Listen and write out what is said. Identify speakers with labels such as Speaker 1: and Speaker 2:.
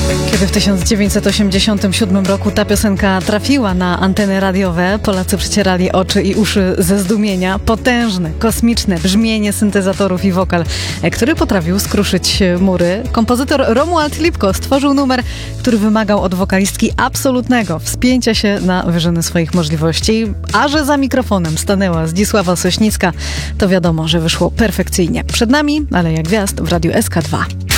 Speaker 1: Kiedy w 1987 roku ta piosenka trafiła na anteny radiowe, Polacy przecierali oczy i uszy ze zdumienia. Potężne, kosmiczne brzmienie syntezatorów i wokal, który potrafił skruszyć mury. Kompozytor Romuald Lipko stworzył numer, który wymagał od wokalistki absolutnego wspięcia się na wyżyny swoich możliwości, a że za mikrofonem stanęła Zdzisława Sośnicka, to wiadomo, że wyszło perfekcyjnie. Przed nami Aleja Gwiazd w Radiu SK2.